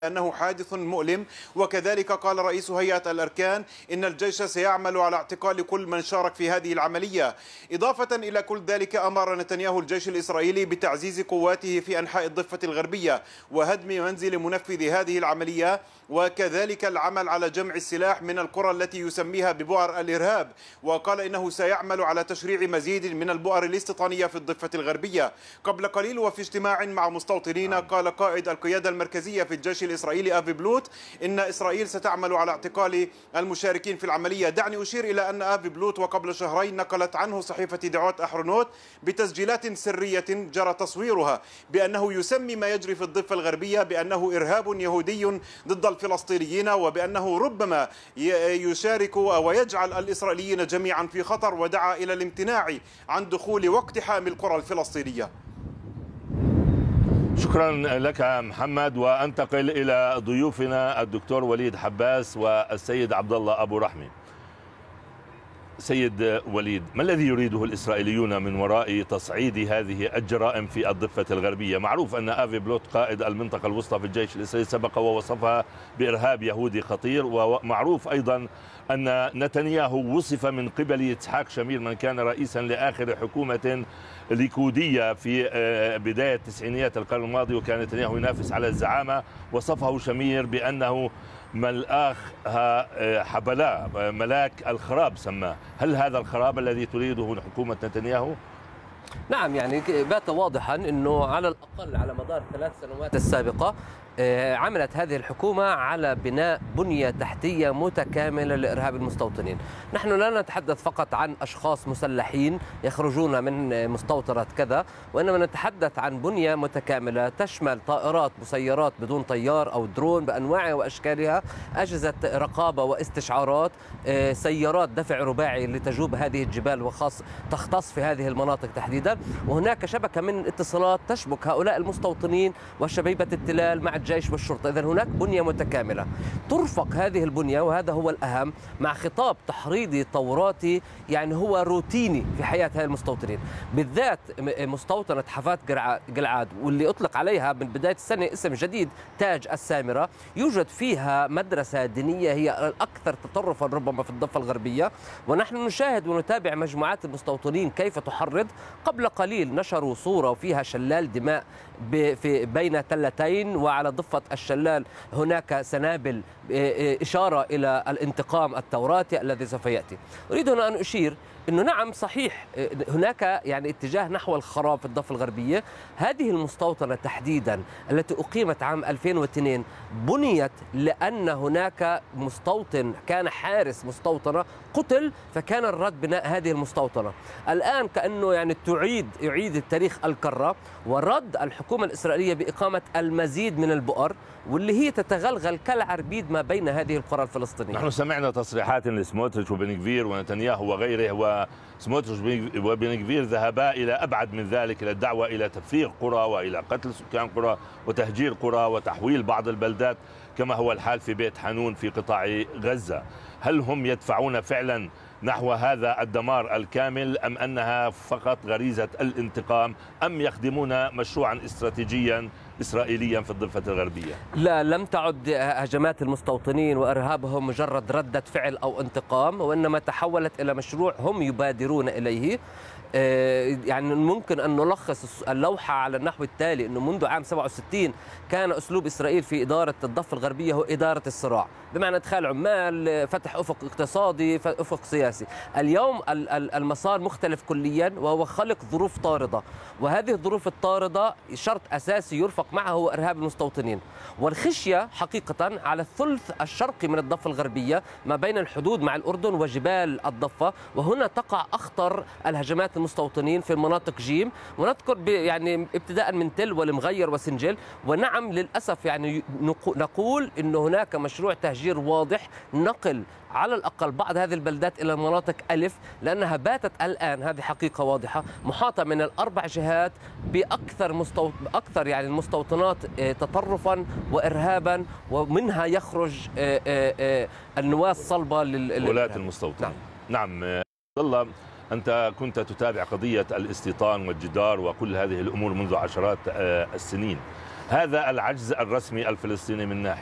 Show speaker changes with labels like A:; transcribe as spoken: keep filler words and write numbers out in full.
A: أنه حادث مؤلم. وكذلك قال رئيس هيئة الأركان إن الجيش سيعمل على اعتقال كل من شارك في هذه العملية. إضافة إلى كل ذلك أمر نتنياهو الجيش الإسرائيلي بتعزيز قواته في أنحاء الضفة الغربية وهدم منزل منفذ هذه العملية، وكذلك العمل على جمع السلاح من القرى التي يسميها ببؤر الإرهاب. وقال إنه سيعمل على تشريع مزيد من البؤر الاستيطانية في الضفة الغربية. قبل قليل وفي اجتماع مع مستوطنين قال قائد القيادة المركزية في الجيش الإسرائيلي آفي بلوت إن إسرائيل ستعمل على اعتقال المشاركين في العملية. دعني أشير إلى أن آفي بلوت وقبل شهرين نقلت عنه صحيفة دعوات أحرونوت بتسجيلات سرية جرى تصويرها بأنه يسمي ما يجري في الضفة الغربية بأنه إرهاب يهودي ضد الفلسطينيين، وبأنه ربما يشارك ويجعل الإسرائيليين جميعا في خطر، ودعا إلى الامتناع عن دخول واقتحام القرى الفلسطينية.
B: شكرا لك محمد، وانتقل الى ضيوفنا الدكتور وليد حباس والسيد عبد الله ابو رحمه. سيد وليد، ما الذي يريده الإسرائيليون من وراء تصعيد هذه الجرائم في الضفة الغربية؟ معروف أن آفي بلوت قائد المنطقة الوسطى في الجيش الإسرائيلي سبق ووصفها بإرهاب يهودي خطير، ومعروف أيضا أن نتنياهو وصف من قبل يتحاق شمير من كان رئيسا لآخر حكومة ليكودية في بداية تسعينيات القرن الماضي، وكان نتنياهو ينافس على الزعامة، وصفه شمير بأنه ملآخ حبلاء، ملاك الخراب سماه. هل هذا الخراب الذي تريده حكومة نتنياهو؟
C: نعم، يعني بات واضحا أنه على الأقل على مدار ثلاث سنوات السابقة عملت هذه الحكومة على بناء بنية تحتية متكاملة لإرهاب المستوطنين. نحن لا نتحدث فقط عن أشخاص مسلحين يخرجون من مستوطنة كذا، وإنما نتحدث عن بنية متكاملة تشمل طائرات مسيرات بدون طيار أو درون بأنواعها وأشكالها، أجهزة رقابة واستشعارات، سيارات دفع رباعي لتجوب هذه الجبال وخاص تختص في هذه المناطق تحديدا، وهناك شبكة من الاتصالات تشبك هؤلاء المستوطنين وشبيبة التلال مع الجيش والشرطة. إذن هناك بنية متكاملة ترفق هذه البنية، وهذا هو الأهم، مع خطاب تحريضي توراتي يعني هو روتيني في حياة هؤلاء المستوطنين، بالذات مستوطنة حفاة جلعاد واللي أطلق عليها من بداية السنة اسم جديد تاج السامرة. يوجد فيها مدرسة دينية هي الأكثر تطرفا ربما في الضفة الغربية، ونحن نشاهد ونتابع مجموعات المستوطنين كيف تحرض. قبل قليل نشروا صورة فيها شلال دماء في بين تلتين، وعلى ضفة الشلال هناك سنابل إشارة إلى الانتقام التوراتي الذي سوف يأتي. أريد هنا أن أشير أنه نعم صحيح هناك يعني اتجاه نحو الخراب في الضفة الغربية. هذه المستوطنة تحديدا التي أقيمت عام ألفين واثنين بنيت لأن هناك مستوطن كان حارس مستوطنة قتل، فكان الرد بناء هذه المستوطنة. الآن كأنه يعني تعيد يعيد التاريخ الكرة، ورد الحكومة الإسرائيلية بإقامة المزيد من البؤر، واللي هي تتغلغل كالعربيد ما بين هذه القرى الفلسطينية.
B: نحن سمعنا تصريحات لسموتريتش وبن غفير ونتنياهو وغيره، وسموتريتش وبن غفير ذهبا إلى أبعد من ذلك، إلى الدعوة إلى تفريغ قرى وإلى قتل سكان قرى وتهجير قرى وتحويل بعض البلدات كما هو الحال في بيت حانون في قطاع غزة. هل هم يدفعون فعلا نحو هذا الدمار الكامل، أم أنها فقط غريزة الانتقام، أم يخدمون مشروعا استراتيجيا إسرائيليا في الضفة الغربية؟
C: لا، لم تعد هجمات المستوطنين وإرهابهم مجرد ردة فعل أو انتقام، وإنما تحولت إلى مشروع هم يبادرون إليه. يعني ممكن أن نلخص اللوحة على النحو التالي: أنه منذ عام سبعة وستين كان أسلوب إسرائيل في إدارة الضفة الغربية هو إدارة الصراع، بمعنى إدخال عمال، فتح أفق اقتصادي، أفق سياسي. اليوم المسار مختلف كليا، وهو خلق ظروف طاردة، وهذه الظروف الطاردة شرط أساسي يرفق معه هو إرهاب المستوطنين، والخشية حقيقة على الثلث الشرقي من الضفة الغربية ما بين الحدود مع الأردن وجبال الضفة، وهنا تقع أخطر الهجمات المستوطنين في المناطق جيم، ونذكر يعني ابتداء من تل والمغير وسنجل. ونعم للأسف يعني نقول أن هناك مشروع تهجير واضح، نقل على الأقل بعض هذه البلدات إلى المناطق ألف، لأنها باتت الآن، هذه حقيقة واضحة، محاطة من الأربع جهات بأكثر مستوط... أكثر يعني المستوطنات تطرفا وإرهابا، ومنها يخرج النواة الصلبة
B: لولاة المستوطنين. نعم. نعم الله، أنت كنت تتابع قضية الاستيطان والجدار وكل هذه الأمور منذ عشرات السنين. هذا العجز الرسمي الفلسطيني من ناحية